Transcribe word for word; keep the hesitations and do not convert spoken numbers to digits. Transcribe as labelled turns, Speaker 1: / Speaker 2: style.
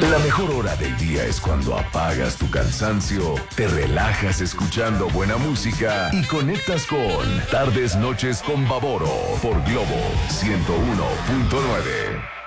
Speaker 1: La mejor hora del día es cuando apagas tu cansancio, te relajas escuchando buena música y conectas con Tardes Noches con Baboro por Globo ciento uno punto nueve.